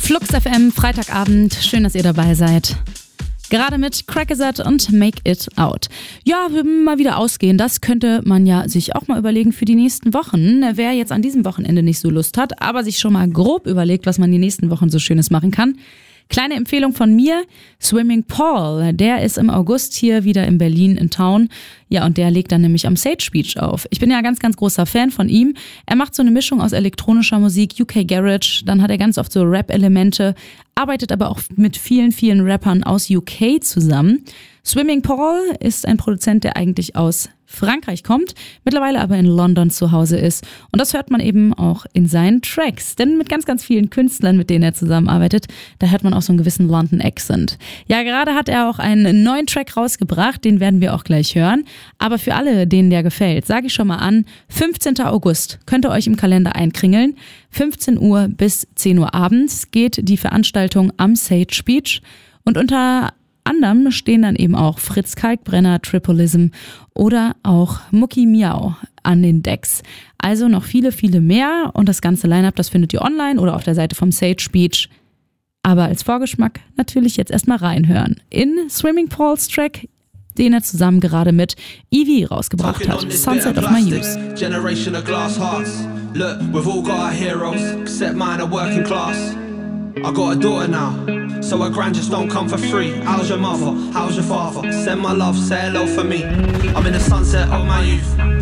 Flux FM, Freitagabend. Schön, dass ihr dabei seid. Gerade mit Crackazat und Make It Out. Ja, wir mal wieder ausgehen. Das könnte man ja sich auch mal überlegen für die nächsten Wochen. Wer jetzt an diesem Wochenende nicht so Lust hat, aber sich schon mal grob überlegt, was man die nächsten Wochen so Schönes machen kann. Kleine Empfehlung von mir, Swimming Paul, der ist im August hier wieder in Berlin in Town. Ja, und der legt dann nämlich am Sage Beach auf. Ich bin ja ganz, ganz großer Fan von ihm. Er macht so eine Mischung aus elektronischer Musik, UK Garage, dann hat er ganz oft so Rap-Elemente, arbeitet aber auch mit vielen, vielen Rappern aus UK zusammen. Swimming Paul ist ein Produzent, der eigentlich aus Frankreich kommt, mittlerweile aber in London zu Hause ist. Und das hört man eben auch in seinen Tracks. Denn mit ganz, ganz vielen Künstlern, mit denen er zusammenarbeitet, da hört man auch so einen gewissen London Accent. Ja, gerade hat er auch einen neuen Track rausgebracht, den werden wir auch gleich hören. Aber für alle, denen der gefällt, sage ich schon mal an, 15. August könnt ihr euch im Kalender einkringeln. 15 Uhr bis 10 Uhr abends geht die Veranstaltung am Sage Beach. Und unter anderem stehen dann eben auch Fritz Kalkbrenner, Tripolism oder auch Mucki Miau an den Decks. Also noch viele, viele mehr und das ganze Line-Up, das findet ihr online oder auf der Seite vom Sage Beach. Aber als Vorgeschmack natürlich jetzt erstmal reinhören in Swimming Paul's Track, den er zusammen gerade mit Evie rausgebracht hat. Sunset of My Youth. Generation of glass hearts. Look, we've all got our heroes, except mine are working class. I got a daughter now, so her grand just don't come for free. How's your mother? How's your father? Send my love, say hello for me. I'm in the sunset of my youth.